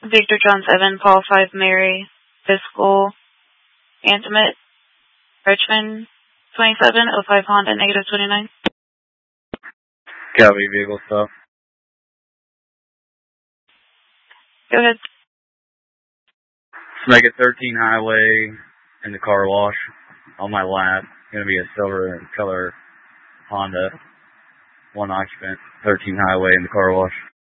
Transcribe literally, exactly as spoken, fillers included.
Victor John seven, Paul five, Mary, Fiscal, Intimate, Richmond twenty-seven, oh five Honda, negative twenty-nine. Copy, vehicle stop. Go ahead. Make it thirteen highway in the car wash on my lap. Going to be a silver color Honda. One occupant, thirteen highway in the car wash.